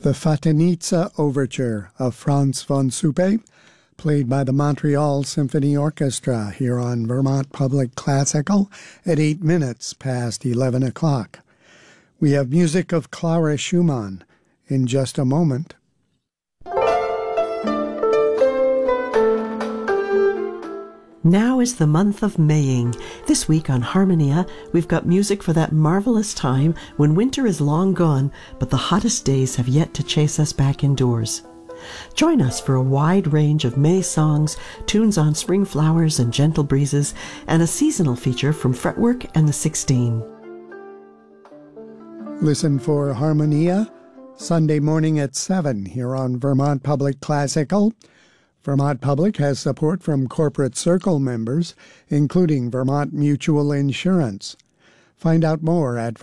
The Fatinitsa Overture of Franz von Suppe, played by the Montreal Symphony Orchestra here on Vermont Public Classical at 8 minutes past 11 o'clock. We have music of Clara Schumann in just a moment. Now is the month of Maying. This week on Harmonia, we've got music for that marvelous time when winter is long gone, but the hottest days have yet to chase us back indoors. Join us for a wide range of May songs, tunes on spring flowers and gentle breezes, and a seasonal feature from Fretwork and the 16. Listen for Harmonia Sunday morning at 7 here on Vermont Public Classical. Vermont Public has support from Corporate Circle members, including Vermont Mutual Insurance. Find out more at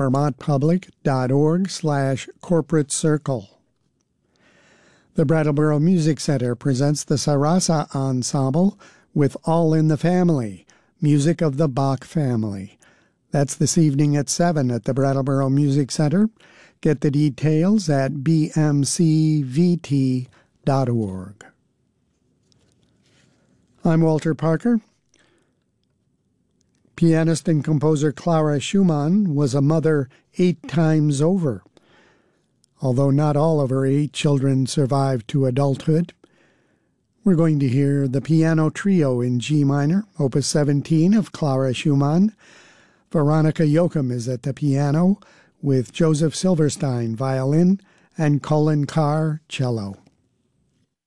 vermontpublic.org/corporate circle. The Brattleboro Music Center presents the Sarasa Ensemble with All in the Family, music of the Bach family. That's this evening at 7 at the Brattleboro Music Center. Get the details at bmcvt.org. I'm Walter Parker. Pianist and composer Clara Schumann was a mother 8 times over. Although not all of her 8 children survived to adulthood, we're going to hear the piano trio in G minor, Opus 17 of Clara Schumann. Veronica Yoakum is at the piano with Joseph Silverstein, violin, and Colin Carr, cello.